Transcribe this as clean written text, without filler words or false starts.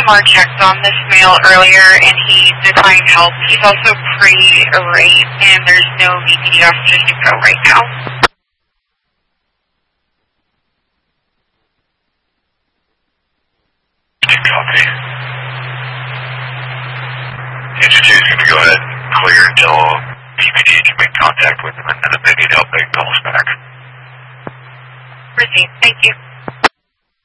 EMR checked on this male earlier, and he declined help. He's also pre-irate, and there's no VPD officers to go right now. Copy. Entity is going to go ahead and clear until VPD can make contact with them, and then if they need help, they can call us back. Proceed. Thank you.